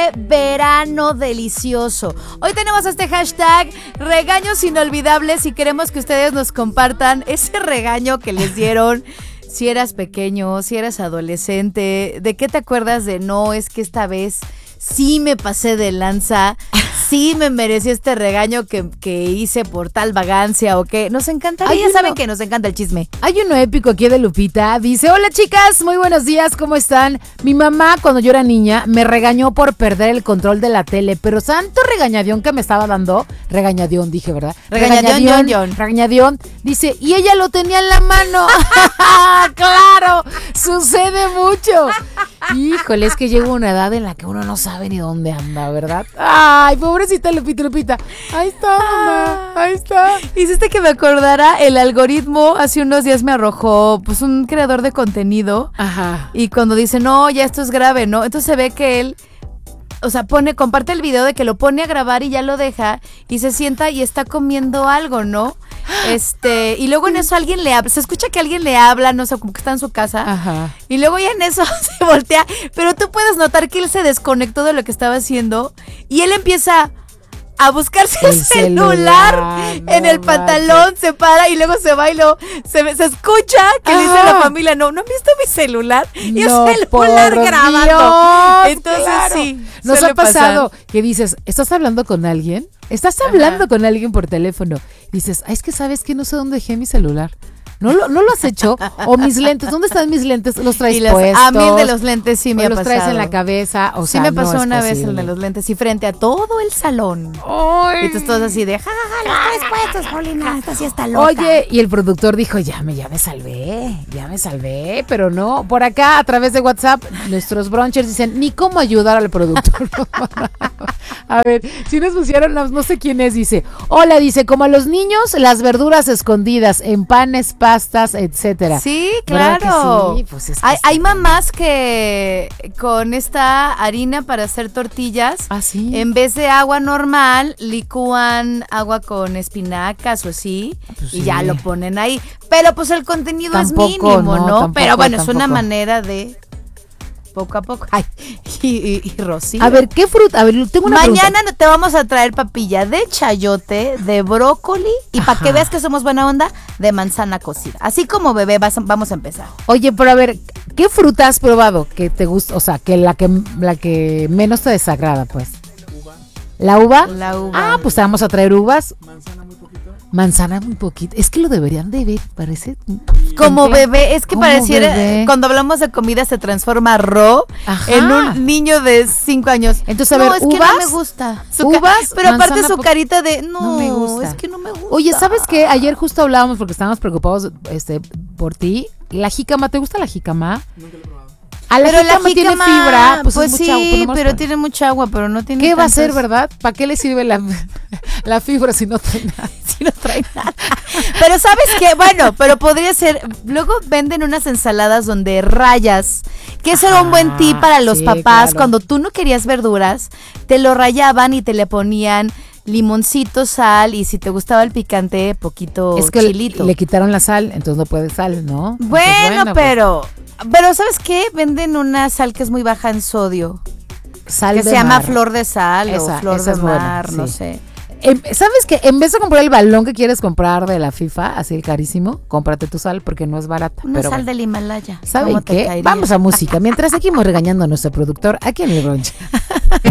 ¡Qué verano delicioso! Hoy tenemos este hashtag regaños inolvidables y queremos que ustedes nos compartan ese regaño que les dieron. Si eras pequeño, si eras adolescente, ¿de qué te acuerdas de no? Es que esta vez sí me pasé de lanza, sí me merecí este regaño que hice por tal vagancia o que nos encanta. Ya saben que nos encanta el chisme. Hay uno épico aquí de Lupita. Dice, hola chicas, muy buenos días, ¿cómo están? Mi mamá cuando yo era niña me regañó por perder el control de la tele, pero santo regañadión que me estaba dando. Regañadión dije, ¿verdad? Regañadión. Dice, y ella lo tenía en la mano. ¡Claro! Sucede mucho. Híjole, es que llega una edad en la que uno no sabe ni dónde anda, ¿verdad? Ay, pobrecita Lupita. Ahí está, mamá, ahí está. Hiciste que me acordara, el algoritmo hace unos días me arrojó, pues, un creador de contenido. Ajá. Y cuando dice, no, ya esto es grave, ¿no? Entonces se ve que él, o sea, comparte el video de que lo pone a grabar y ya lo deja y se sienta y está comiendo algo, ¿no? Y luego en eso alguien le habla, se escucha que alguien le habla, no sé, como que está en su casa. Ajá. Y luego ya en eso se voltea, pero tú puedes notar que él se desconectó de lo que estaba haciendo y él empieza a buscarse el celular en el pantalón, se para y luego se va y se escucha que le dice a la familia, no han visto mi celular y el celular grabando. Dios, entonces claro. sí, nos ha pasado que dices, ¿estás hablando con alguien? Estás hablando con alguien por teléfono. Dices, es que sabes que no sé dónde dejé mi celular. ¿No lo has hecho? O mis lentes, ¿dónde están mis lentes? ¿Los traes puestos? A mí el de los lentes sí me ha pasado. ¿Los traes en la cabeza? O sea, sí me pasó no una es vez el de los lentes y frente a todo el salón. ¡Ay! Y tú todos así de, jajaja, los traes puestos, Paulina, esta sí está loca. Oye, y el productor dijo, ya me salvé, pero no. Por acá, a través de WhatsApp, nuestros brunchers dicen, ni cómo ayudar al productor. A ver, si nos pusieron, no sé quién es, dice, hola, dice, como a los niños, las verduras escondidas en panes, pastas, etcétera. Sí, claro. Sí? Pues es que hay mamás que con esta harina para hacer tortillas, ¿sí? En vez de agua normal, licúan agua con espinacas o así, pues y sí. ya lo ponen ahí. Pero pues el contenido Tampoco, es mínimo, ¿no? tampoco, Pero bueno, es una tampoco. manera de poco a poco. Ay, y Rocío. A ver, ¿qué fruta? A ver, tengo una Mañana pregunta. te vamos a traer papilla de chayote, de brócoli y para que veas que somos buena onda, de manzana cocida. Así como bebé, vamos a empezar. Oye, pero a ver, ¿qué fruta has probado que te gusta? O sea, que la que menos te desagrada, pues. ¿La uva? La uva. Ah, pues te vamos a traer uvas. Manzana muy poquito. Es que lo deberían de ver, parece. Como bebé, es que Como pareciera, bebé. cuando hablamos de comida se transforma Ajá. en un niño de 5 años. Entonces, a ver, no, es que uvas, no me gusta. uvas, pero aparte manzana su carita de, no me gusta. es que no me gusta. Oye, ¿sabes qué? Ayer justo hablábamos porque estábamos preocupados por ti. La jícama, ¿te gusta la jícama? Nunca lo he probado. La jícama tiene fibra, pues es mucha agua, sí, pues pero tiene mucha agua, pero no tiene ¿Qué va a tantos- ser, verdad? ¿Para qué le sirve la fibra si no trae nada? Si no trae nada. Pero ¿sabes qué? Bueno, pero podría ser, luego venden unas ensaladas donde rayas, que ese era un buen tip para los sí, papás, claro. cuando tú no querías verduras, te lo rayaban y te le ponían limoncito, sal y si te gustaba el picante, poquito Es que chilito. le quitaron la sal, entonces no puede sal, ¿no? Bueno, Entonces, pero ¿sabes qué? Venden una sal que es muy baja en sodio, sal que de se llama mar. flor de sal Esa- o flor esa de es buena, mar, no sí. sé. ¿Sabes qué? En vez de comprar el balón que quieres comprar de la FIFA, así carísimo, cómprate tu sal porque no es barata. Una pero sal bueno. del Himalaya. ¿Saben ¿Cómo te qué? caería? Vamos a música. Mientras seguimos regañando a nuestro productor aquí en el brunch.